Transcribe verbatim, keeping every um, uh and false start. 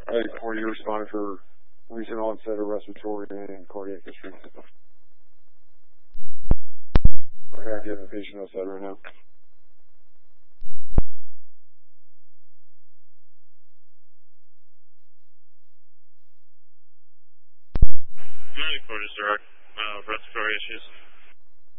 Hey, Corey, you responded for recent onset of respiratory and cardiac history. Okay, I give the patient outside right now. Morning, Corey, sir. Uh, respiratory issues.